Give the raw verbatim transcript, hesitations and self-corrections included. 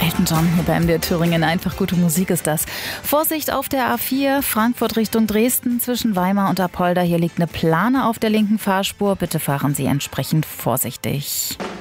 Elton John hier bei M D R Thüringen. Einfach gute Musik ist das. Vorsicht auf der A vier, Frankfurt Richtung Dresden zwischen Weimar und Apolda. Hier liegt eine Plane auf der linken Fahrspur. Bitte fahren Sie entsprechend vorsichtig.